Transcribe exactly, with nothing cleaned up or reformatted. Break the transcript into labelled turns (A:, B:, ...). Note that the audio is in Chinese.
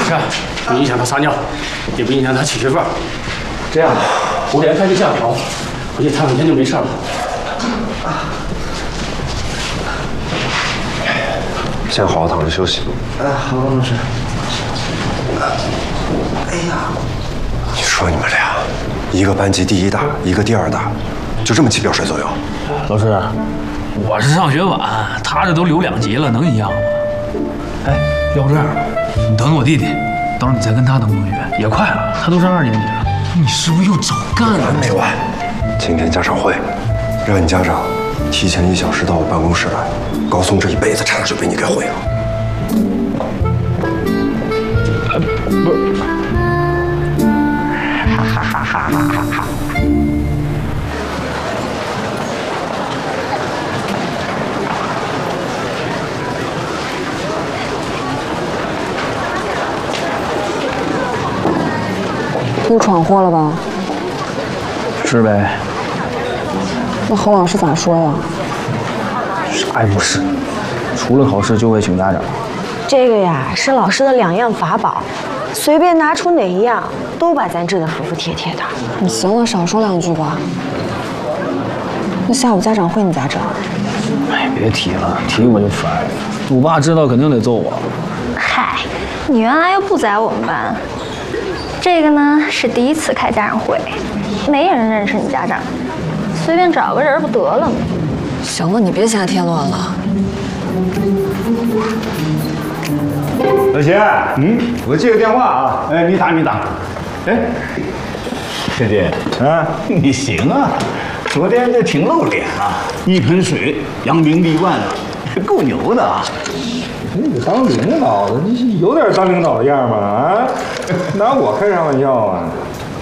A: 事，不影响他撒尿，也不影响他起学范。这样，我给他开个假条，回去躺两天就没事了。
B: 先好好躺着休息。
C: 哎，好，老师。哎呀，
B: 你说你们俩，一个班级第一大，一个第二大，就这么起表水作用？
D: 老师，我是上学晚，他这都留两级了，能一样吗？哎，要不这样，你等等我弟弟，到时候你再跟他当同学，也快了，他都上二年级了。你是不是又找干了？
B: 完没完？今天家长会，让你家长提前一小时到我办公室来。高松这一辈子差点就被你给毁了。
D: 呃，不是。
C: 哈哈哈哈哈哈！
E: 又闯祸了吧？
D: 是呗。
E: 那侯老师咋说呀？
D: 啥也不是，除了考试就会请家长。
F: 这个呀是老师的两样法宝，随便拿出哪一样，都把咱治得服服帖帖的。
E: 你行了，少说两句吧。那下午家长会你咋整？
D: 哎，别提了，提我就烦。我爸知道肯定得揍我。
G: 嗨，你原来又不在我们班。这个呢是第一次开家长会，没人认识你家长，随便找个人不得了吗？
E: 行了，你别瞎添乱了。
H: 老齐，嗯，我接个电话啊，哎，你打你打，哎，师弟，啊，你行啊，昨天这挺露脸啊，一盆水扬名立万了，够牛的啊。你个当领导的，你有点当领导的样吗？啊，拿我开啥玩笑啊？